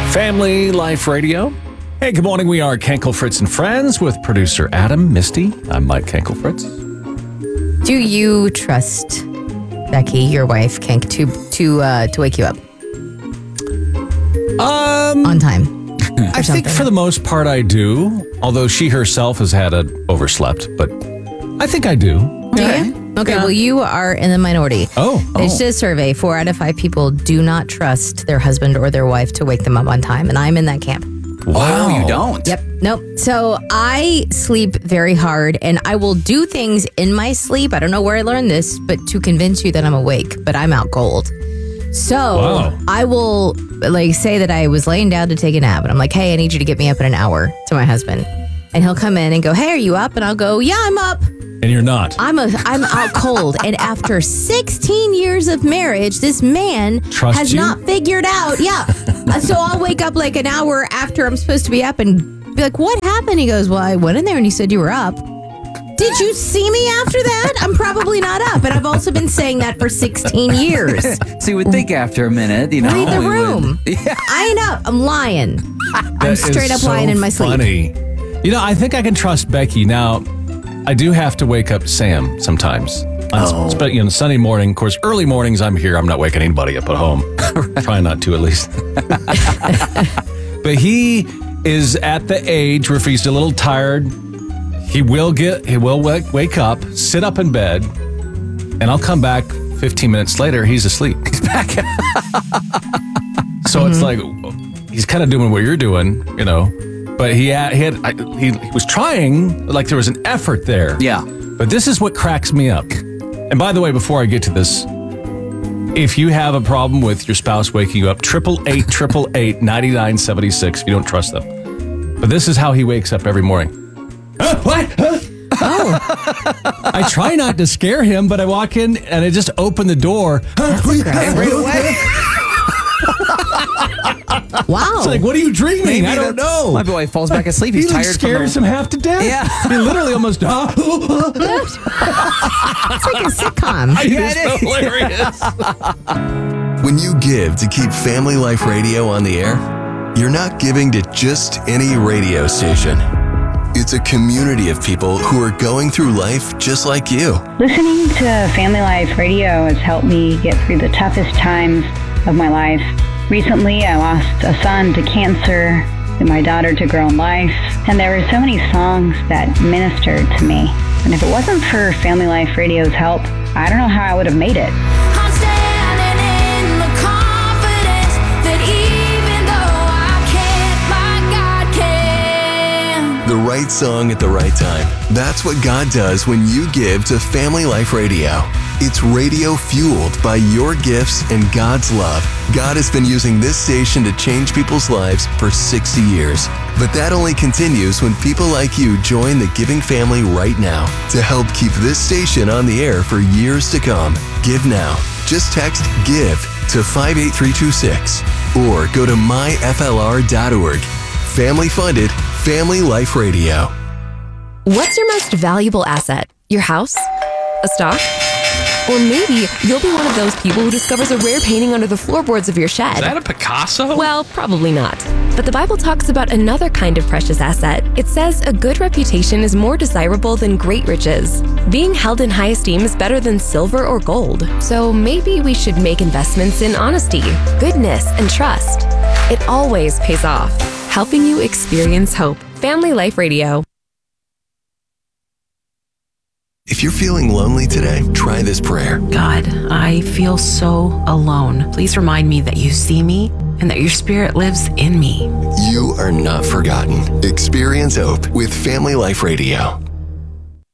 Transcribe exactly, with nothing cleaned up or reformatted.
Family Life Radio. Hey, good morning. We are Kenkel Fritz and Friends with producer Adam, Misty. I'm Mike Kenkel Fritz. Do you trust Becky, your wife, Kenk, to to uh, to wake you up Um, on time? I think for the most part I do, although she herself has had it overslept, but I think I do. Do you? Okay, well, you are in the minority. Oh. They just did a survey. Four out of five people do not trust their husband or their wife to wake them up on time, and I'm in that camp. Wow, you don't? Yep. Nope. So I sleep very hard, and I will do things in my sleep. I don't know where I learned this, but to convince you that I'm awake, but I'm out cold. So Wow. I will like say that I was laying down to take a nap, and I'm like, hey, I need you to get me up in an hour to my husband. And he'll come in and go, hey, are you up? And I'll go, yeah, I'm up. And you're not. I'm a I'm out cold. And after sixteen years of marriage, this man Trust has you? not figured out. Yeah. So I'll wake up like an hour after I'm supposed to be up and be like, what happened? He goes, well, I went in there and you said you were up. Did you see me after that? I'm probably not up. And I've also been saying that for sixteen years. So you would think after a minute, you know. Read the we would- room. Yeah. I ain't up. I'm lying. I'm That is straight up so lying in my sleep. funny. You know, I think I can trust Becky. Now, I do have to wake up Sam sometimes. On, Oh. spe- you know, Sunday morning, of course, early mornings I'm here. I'm not waking anybody up at home. Try not to, at least. But he is at the age where if he's a little tired, he will get, he will wake, wake up, sit up in bed, and I'll come back fifteen minutes later. He's asleep. He's back. So it's like he's kind of doing what you're doing, you know. But he had, he had I, he, he was trying, like there was an effort there. Yeah. But this is what cracks me up. And by the way, before I get to this, if you have a problem with your spouse waking you up, triple eight triple eight ninety nine seventy six. If you don't trust them, but this is how he wakes up every morning. Huh? What? Huh? Oh. I try not to scare him, but I walk in and I just open the door. That's aggressive. Right away. Wow. It's like, what are you dreaming? Maybe I don't that's- know. My boy falls back asleep. He's He like tired scares from him half to death. Yeah. He literally almost. Ah, It's like a sitcom. Yeah, it it's hilarious. When you give to keep Family Life Radio on the air, you're not giving to just any radio station. It's a community of people who are going through life just like you. Listening to Family Life Radio has helped me get through the toughest times of my life. Recently, I lost a son to cancer and my daughter to grown life, and there were so many songs that ministered to me. And if it wasn't for Family Life Radio's help, I don't know how I would have made it. I'm standing in the confidence that even though I can't, my God can. The right song at the right time. That's what God does when you give to Family Life Radio. It's radio fueled by your gifts and God's love. God has been using this station to change people's lives for sixty years. But that only continues when people like you join the giving family right now to help keep this station on the air for years to come. Give now. Just text GIVE to five eight three two six or go to my f l r dot org. Family funded, Family Life Radio. What's your most valuable asset? Your house? A stock? Or maybe you'll be one of those people who discovers a rare painting under the floorboards of your shed. Is that a Picasso? Well, probably not. But the Bible talks about another kind of precious asset. It says a good reputation is more desirable than great riches. Being held in high esteem is better than silver or gold. So maybe we should make investments in honesty, goodness, and trust. It always pays off, helping you experience hope. Family Life Radio. If you're feeling lonely today, try this prayer. God, I feel so alone. Please remind me that you see me and that your spirit lives in me. You are not forgotten. Experience hope with Family Life Radio.